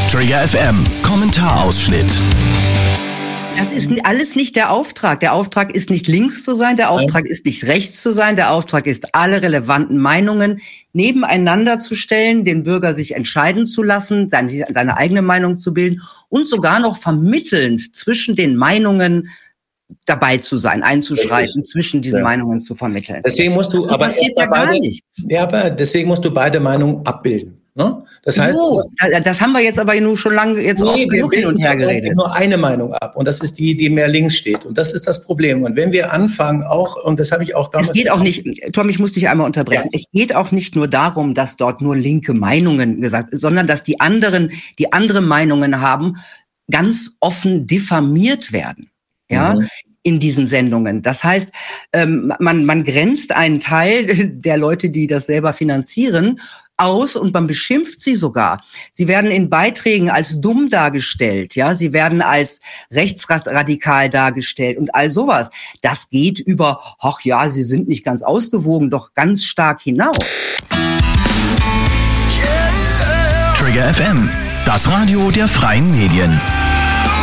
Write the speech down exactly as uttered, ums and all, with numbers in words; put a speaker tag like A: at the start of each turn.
A: Trigger F M, Kommentarausschnitt.
B: Das ist alles nicht der Auftrag. Der Auftrag ist nicht links zu sein, der Auftrag ist nicht rechts zu sein, der Auftrag ist, alle relevanten Meinungen nebeneinander zu stellen, den Bürger sich entscheiden zu lassen, seine, seine eigene Meinung zu bilden und sogar noch vermittelnd zwischen den Meinungen dabei zu sein, einzuschreiten, zwischen diesen ja. Meinungen zu vermitteln.
C: Deswegen musst du,
B: so
C: aber
B: passiert ja
C: beide,
B: gar nichts.
C: Ja, aber deswegen musst du beide Meinungen abbilden. Ne? Das heißt,
B: so, das haben wir jetzt aber nur schon lange jetzt nee, oft genug hin und her geredet.
C: Nur eine Meinung ab und das ist die, die mehr links steht und das ist das Problem. Und wenn wir anfangen auch, und das habe ich auch damals...
B: Es geht auch nicht, Tom, ich muss dich einmal unterbrechen, ja. es geht auch nicht nur darum, dass dort nur linke Meinungen gesagt, sondern dass die anderen, die andere Meinungen haben, ganz offen diffamiert werden. Ja, mhm. in diesen Sendungen. Das heißt, ähm, man, man grenzt einen Teil der Leute, die das selber finanzieren, aus und man beschimpft sie sogar. Sie werden in Beiträgen als dumm dargestellt, ja, sie werden als rechtsradikal dargestellt und all sowas. Das geht über, ach ja, sie sind nicht ganz ausgewogen, doch ganz stark hinaus.
A: Trigger F M, das Radio der freien Medien.